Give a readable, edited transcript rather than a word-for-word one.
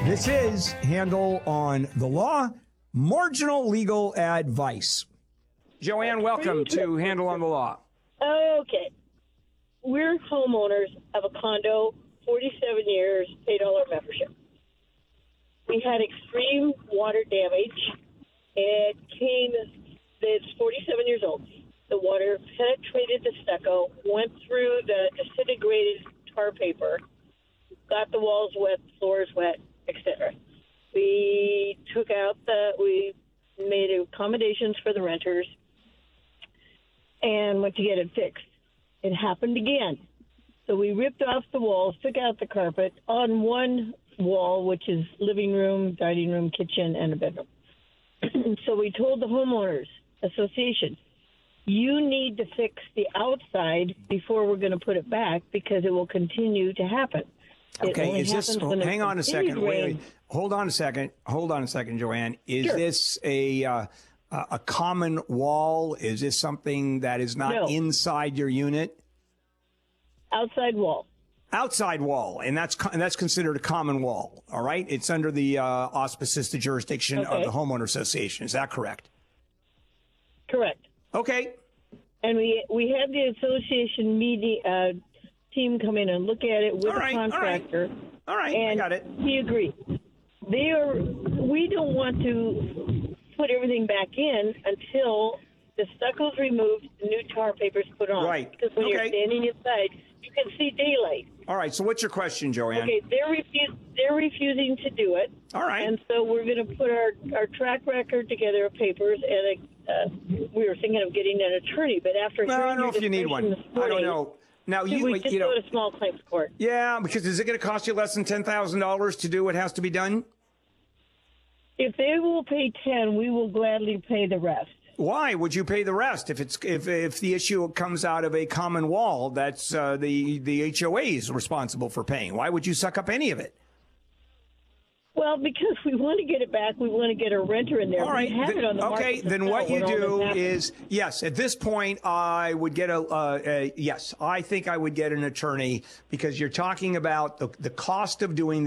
This is Handel on the Law, marginal legal advice. Joanne, welcome to Handel on the Law. Okay. We're homeowners of a condo, 47 years, $8 membership. We had extreme water damage. It's 47 years old. The water penetrated the stucco, went through the disintegrated tar paper, got the walls wet, floors wet, etc. We made accommodations for the renters and went to get it fixed. It happened again. So we ripped off the walls, took out the carpet on one wall, which is living room, dining room, kitchen, and a bedroom. So we told the homeowners association, you need to fix the outside before we're going to put it back because it will continue to happen. Okay, is this, hang on a second, wait, hold on a second, Joanne. Is this a common wall? Is this something that is not inside your unit? Outside wall. Outside wall, and that's considered a common wall, all right? It's under the auspices, the jurisdiction of the homeowner association. Is that correct? Correct. Okay. And we had the association meeting team come in and look at it with the contractor. All right, and I got it. He agreed. We don't want to put everything back in until the stucco's removed, new tar paper's put on. Right. Because when you're standing inside, you can see daylight. All right, so what's your question, Joanne? Okay, they're refusing to do it. All right. And so we're going to put our track record together of papers, and we were thinking of getting an attorney, but after hearing I don't know if you need one. I don't know. Now, we just go to small claims court. Yeah, because is it going to cost you less than $10,000 to do what has to be done? If they will pay 10, we will gladly pay the rest. Why would you pay the rest if the issue comes out of a common wall? That's the HOA is responsible for paying. Why would you suck up any of it? Well, because we want to get it back. We want to get a renter in there. All right. We have it on the market. Okay, then what you do is, yes, at this point, I would get yes, I think I would get an attorney because you're talking about the cost of doing